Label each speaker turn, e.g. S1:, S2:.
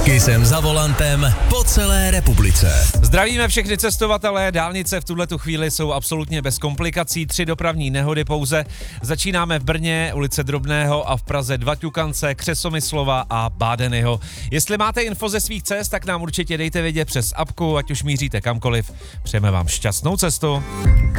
S1: Kisem za volantem po celé republice.
S2: Zdravíme všechny cestovatele, dálnice v tuhletu chvíli jsou absolutně bez komplikací, 3 dopravní nehody pouze. Začínáme v Brně, ulice Drobného a v Praze 2 ťukance, Křesomyslova a Bádenyho. Jestli máte info ze svých cest, tak nám určitě dejte vědět přes apku, ať už míříte kamkoliv. Přejeme vám šťastnou cestu.